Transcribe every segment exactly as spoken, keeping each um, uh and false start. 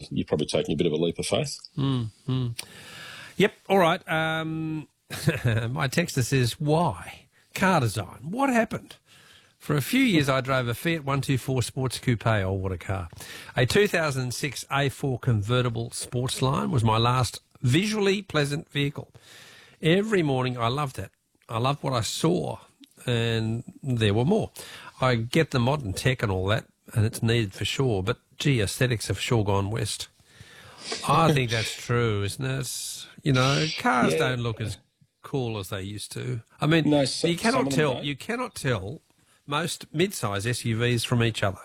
you're probably taking a bit of a leap of faith. Mm-hmm. Yep. All right. Um, my texter says, why? Car design. What happened? For a few years, I drove a Fiat one twenty-four Sports Coupe. Oh, what a car. A two thousand six A four convertible Sportsline was my last visually pleasant vehicle. Every morning, I loved it. I loved what I saw, and there were more. I get the modern tech and all that, and it's needed for sure, but, gee, aesthetics have sure gone west. I think that's true, isn't it? You know, cars yeah. don't look as cool as they used to. I mean, no, so, you cannot tell. You cannot tell most mid-size S U Vs from each other.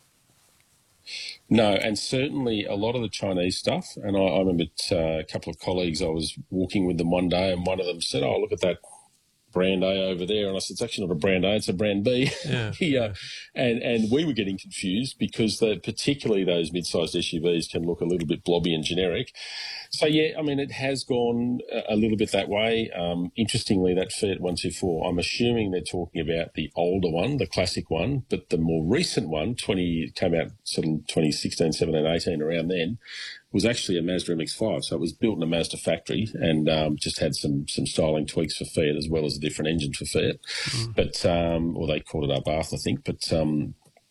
No, and certainly a lot of the Chinese stuff. And I, I remember uh, a couple of colleagues, I was walking with them one day, and one of them said, "Oh, look at that brand A over there," and I said, "It's actually not a brand A, it's a brand B." Yeah, yeah. And and we were getting confused because the, particularly those mid-sized S U Vs can look a little bit blobby and generic. So, yeah, I mean, it has gone a, a little bit that way. Um, interestingly, that Fiat one twenty-four, I'm assuming they're talking about the older one, the classic one, but the more recent one, twenty came out sort of twenty sixteen, seventeen, eighteen, around then, was actually a Mazda M X five. So it was built in a Mazda factory and um, just had some some styling tweaks for Fiat as well as a different engine for Fiat. Mm. But, um, or they called it Abarth, I think. But, um,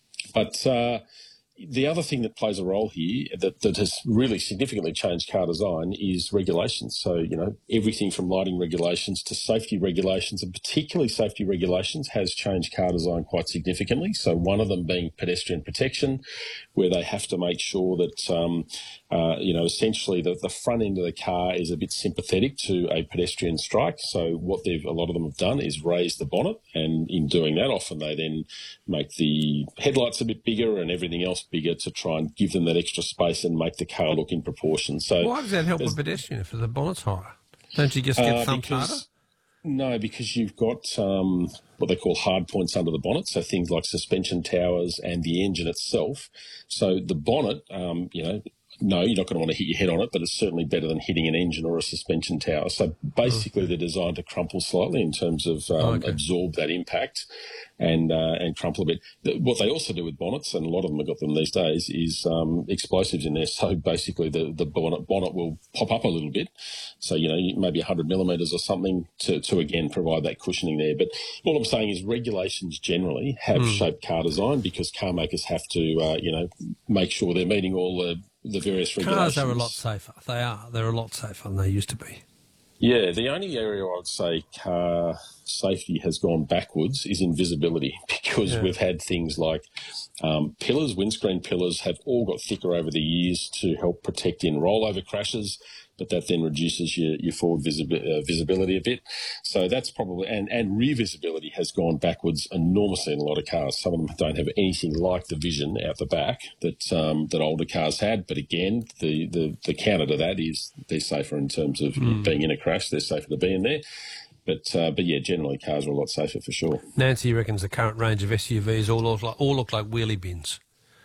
but uh, the other thing that plays a role here that, that has really significantly changed car design is regulations. So, you know, everything from lighting regulations to safety regulations, and particularly safety regulations, has changed car design quite significantly. So one of them being pedestrian protection, where they have to make sure that, um, uh, you know, essentially the, the front end of the car is a bit sympathetic to a pedestrian strike. So what they've, a lot of them have done is raise the bonnet, and in doing that, often they then make the headlights a bit bigger and everything else bigger to try and give them that extra space and make the car look in proportion. So why does that help a pedestrian if the bonnet's higher? Don't you just get uh, thumped because, harder? No, because you've got um, what they call hard points under the bonnet, so things like suspension towers and the engine itself. So the bonnet, um, you know, no, you're not going to want to hit your head on it, but it's certainly better than hitting an engine or a suspension tower. So basically okay. they're designed to crumple slightly in terms of um, okay. absorb that impact and uh, and crumple a bit. The, what they also do with bonnets, and a lot of them have got them these days, is um, explosives in there. So basically the, the bonnet, bonnet will pop up a little bit. So, you know, maybe one hundred millimetres or something to, to, again, provide that cushioning there. But all I'm saying is regulations generally have mm. shaped car design because car makers have to, uh, you know, make sure they're meeting all the the various regulations. Cars are a lot safer. They are. They're a lot safer than they used to be. Yeah, the only area I would say car safety has gone backwards is in visibility, because yeah. we've had things like um, pillars, windscreen pillars have all got thicker over the years to help protect in rollover crashes, but that then reduces your, your forward visibi- uh, visibility a bit. So that's probably, and, and rear visibility has gone backwards enormously in a lot of cars. Some of them don't have anything like the vision out the back that um, that older cars had. But again, the, the, the counter to that is they're safer in terms of mm. being in a crash. They're safer to be in there. But, uh, but yeah, generally cars are a lot safer for sure. Nancy reckons the current range of S U Vs all look like, all look like wheelie bins.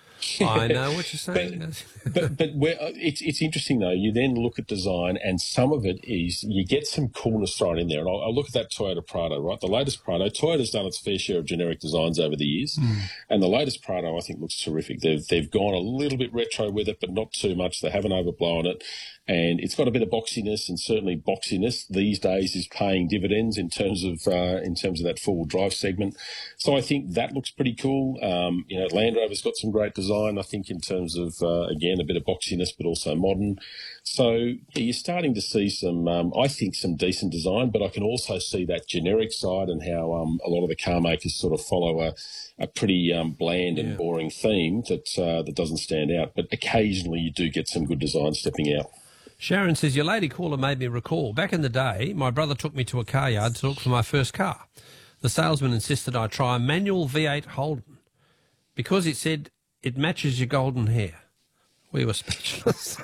I know what you're saying. But, but, but where, it's it's interesting, though. You then look at design, and some of it is you get some coolness thrown in there. And I'll, I'll look at that Toyota Prado, right? The latest Prado. Toyota's done its fair share of generic designs over the years. Mm. And the latest Prado, I think, looks terrific. They've, they've gone a little bit retro with it, but not too much. They haven't overblown it. And it's got a bit of boxiness, and certainly boxiness these days is paying dividends in terms of uh, in terms of that four-wheel drive segment. So I think that looks pretty cool. Um, you know, Land Rover's got some great design, I think, in terms of, uh, again, a bit of boxiness, but also modern. So yeah, you're starting to see some, um, I think, some decent design, but I can also see that generic side and how um, a lot of the car makers sort of follow a, a pretty um, bland and yeah. boring theme that uh, that doesn't stand out. But occasionally you do get some good design stepping out. Sharon says, your lady caller made me recall. Back in the day, my brother took me to a car yard to look for my first car. The salesman insisted I try a manual V eight Holden because it said it matches your golden hair. We were speechless.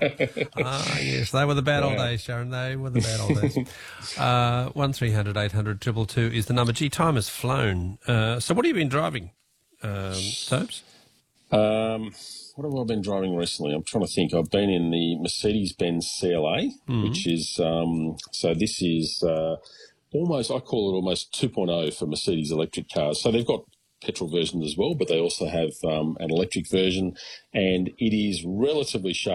Ah, yes, they were the bad wow. old days, Sharon. They were the bad old days. Uh, one three hundred eight hundred two two two is the number. Gee, time has flown. Uh, so what have you been driving, um, Tobes? Um... What have I been driving recently? I'm trying to think. I've been in the Mercedes-Benz C L A, mm-hmm. which is, um, so this is uh, almost, I call it almost two point oh for Mercedes electric cars. So they've got petrol versions as well, but they also have um, an electric version, and it is relatively sharp.